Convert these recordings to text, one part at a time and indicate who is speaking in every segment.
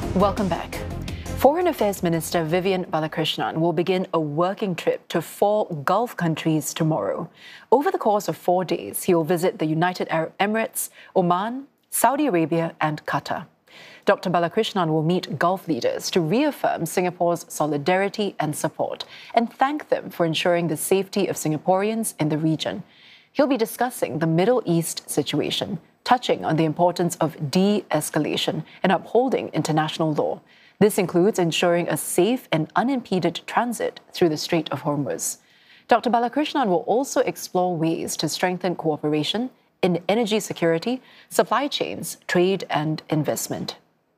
Speaker 1: Welcome back. Foreign Affairs Minister Vivian Balakrishnan will begin a working trip to 4 Gulf countries tomorrow. Over the course of 4 days, he will visit the United Arab Emirates, Oman, Saudi Arabia and Qatar. Dr. Balakrishnan will meet Gulf leaders to reaffirm Singapore's solidarity and support and thank them for ensuring the safety of Singaporeans in the region. He'll be discussing the Middle East situation, touching on the importance of de-escalation and upholding international law. This includes ensuring a safe and unimpeded transit through the Strait of Hormuz. Dr. Balakrishnan will also explore ways to strengthen cooperation in energy security, supply chains, trade and investment.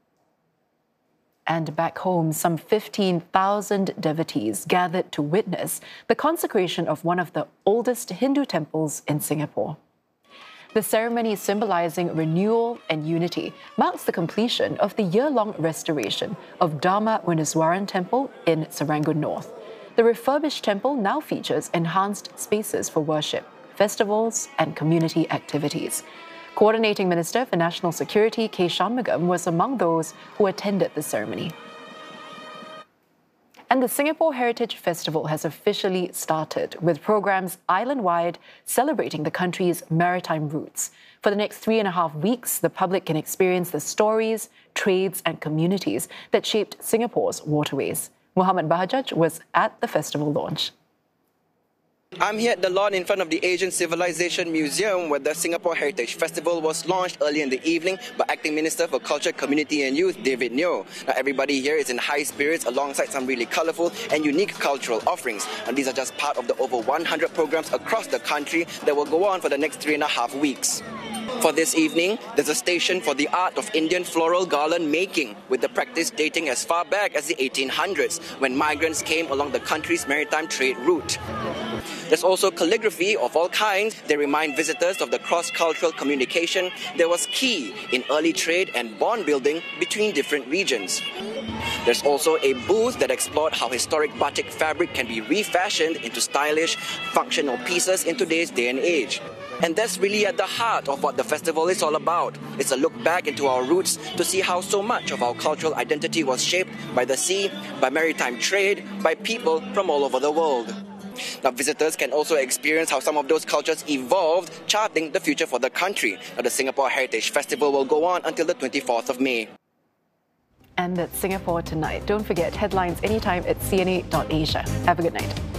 Speaker 1: And back home, some 15,000 devotees gathered to witness the consecration of one of the oldest Hindu temples in Singapore. The ceremony, symbolizing renewal and unity, marks the completion of the year-long restoration of Dharma Muneeswaran Temple in Serangoon North. The refurbished temple now features enhanced spaces for worship, festivals and community activities. Coordinating Minister for National Security K. Shanmugam was among those who attended the ceremony. And the Singapore Heritage Festival has officially started, with programs island-wide celebrating the country's maritime roots. For the next 3.5 weeks, the public can experience the stories, trades and communities that shaped Singapore's waterways. Muhammad Bahajaj was at the festival launch.
Speaker 2: I'm here at the lawn in front of the Asian Civilization Museum, where the Singapore Heritage Festival was launched early in the evening by Acting Minister for Culture, Community and Youth, David Neo. Now, everybody here is in high spirits alongside some really colourful and unique cultural offerings. And these are just part of the over 100 programs across the country that will go on for the next 3.5 weeks. For this evening, there's a station for the art of Indian floral garland making, with the practice dating as far back as the 1800s, when migrants came along the country's maritime trade route. There's also calligraphy of all kinds. They remind visitors of the cross-cultural communication that was key in early trade and bond building between different regions. There's also a booth that explored how historic batik fabric can be refashioned into stylish, functional pieces in today's day and age. And that's really at the heart of what the festival is all about. It's a look back into our roots to see how so much of our cultural identity was shaped by the sea, by maritime trade, by people from all over the world. Now, visitors can also experience how some of those cultures evolved, charting the future for the country. Now, the Singapore Heritage Festival will go on until the 24th of May.
Speaker 1: And that's Singapore Tonight. Don't forget, headlines anytime at cna.asia. Have a good night.